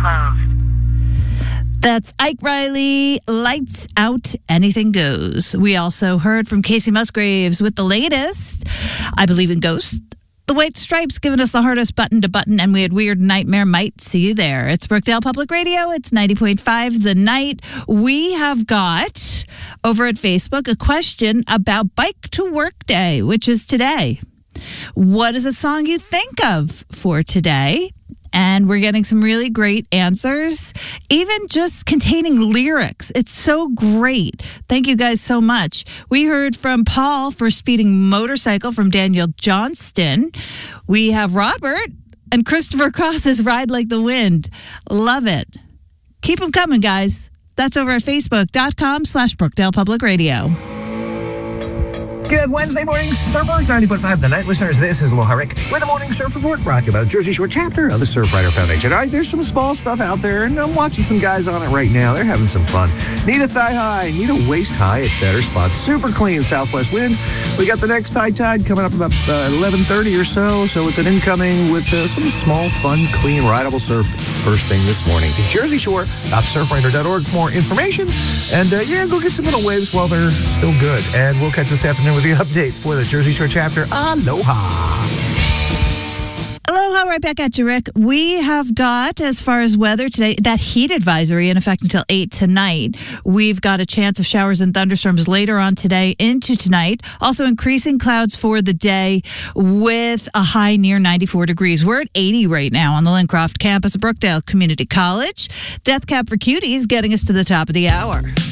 closed. That's Ike Riley, Lights Out, Anything Goes. We also heard from Casey Musgraves with the latest, I Believe in Ghosts. The White Stripes giving us the hardest button to button, and we had Weird Nightmare. Might see you there. It's Brookdale Public Radio. It's 90.5 The Night. We have got over at Facebook a question about Bike to Work Day, which is today. What is a song you think of for today? And we're getting some really great answers, even just containing lyrics. It's so great. Thank you guys so much. We heard from Paul for Speeding Motorcycle from Daniel Johnston. We have Robert and Christopher Cross's Ride Like the Wind. Love it. Keep them coming, guys. That's over at Facebook.com/Brookdale Public Radio. Good Wednesday morning, surfers, 90.5 The Night listeners. This is Aloha Rick with the Morning Surf Report brought to you by Jersey Shore chapter of the Surfrider Foundation. All right, there's some small stuff out there, and I'm watching some guys on it right now. They're having some fun. Need a thigh high, need a waist high at better spots. Super clean southwest wind. We got the next high tide coming up about 11:30 or so it's an incoming with some small, fun, clean, rideable surf first thing this morning. Jersey Shore.surfrider.org. More information, and go get some little waves while they're still good. And we'll catch this afternoon with the update for the Jersey Shore chapter. Aloha. Aloha, right back at you, Rick. We have got, as far as weather today, that heat advisory in effect until 8 tonight. We've got a chance of showers and thunderstorms later on today into tonight. Also increasing clouds for the day with a high near 94 degrees. We're at 80 right now on the Lincroft campus of Brookdale Community College. Death Cab for Cuties getting us to the top of the hour.